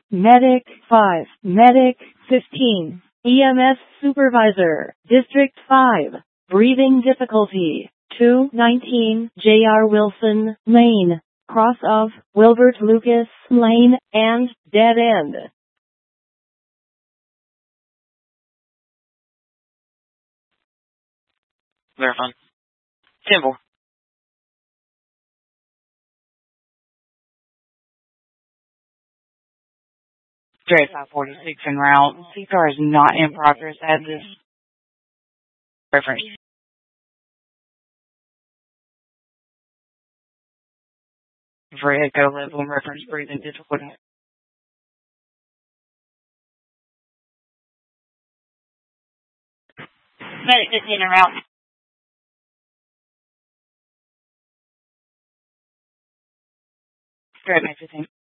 Medic 5, Medic 15, EMS Supervisor, District 5, breathing difficulty, 219, J.R. Wilson Lane, cross of Wilbert Lucas Lane, and dead end. Verifying. Temple. J 546 en route. CPR is not in progress at this reference. For echo level reference breathing difficulty. Medic 15 en route. Great, Medic 15.